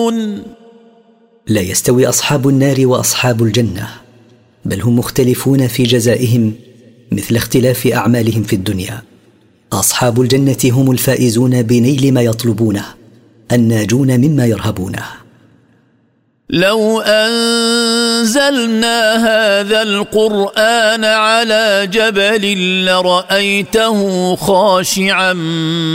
يستوون لا يستوي أصحاب النار وأصحاب الجنة، بل هم مختلفون في جزائهم مثل اختلاف أعمالهم في الدنيا. أصحاب الجنة هم الفائزون بنيل ما يطلبونه، الناجون مما يرهبونه. لو أنزلنا هذا القرآن على جبل لرأيته خاشعا